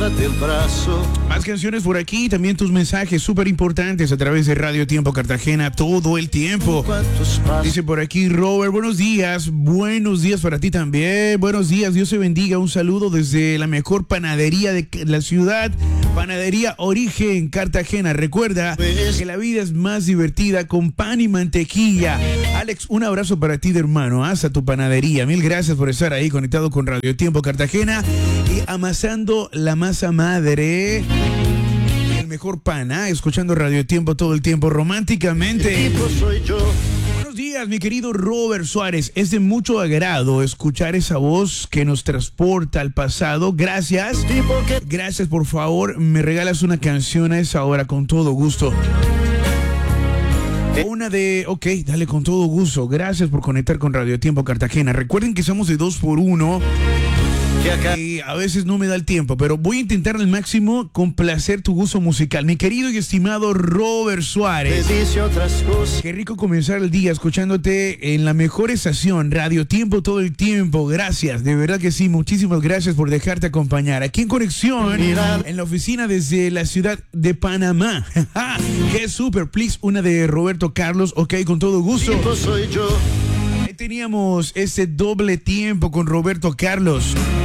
pásate el brazo. Más canciones por aquí, también tus mensajes súper importantes a través de Radio Tiempo Cartagena todo el tiempo. Dice por aquí Robert, buenos días para ti también. Buenos días, Dios te bendiga. Un saludo desde la mejor panadería de la ciudad, Panadería Origen Cartagena. Recuerda que la vida es más divertida con pan y mantequilla. Alex, un abrazo para ti de hermano, hasta tu panadería. Mil gracias por estar ahí conectado con Radio Tiempo Cartagena y amasando la masa madre. El mejor pan, escuchando Radio Tiempo todo el tiempo románticamente. Soy yo. Buenos días, mi querido Robert Suárez. Es de mucho agrado escuchar esa voz que nos transporta al pasado. Gracias. Gracias, por favor, me regalas una canción a esa hora con todo gusto. Una de... Ok, dale, con todo gusto. Gracias por conectar con Radio Tiempo Cartagena. Recuerden que somos de 2x1. Y a veces no me da el tiempo, pero voy a intentar al máximo complacer tu gusto musical. Mi querido y estimado Robert Suárez. Qué rico comenzar el día escuchándote en la mejor estación, Radio Tiempo todo el tiempo. Gracias, de verdad que sí, muchísimas gracias por dejarte acompañar. Aquí en Conexión, en la oficina desde la ciudad de Panamá. Qué super, please, una de Roberto Carlos. Ok, con todo gusto. Soy yo. Teníamos ese doble tiempo con Roberto Carlos.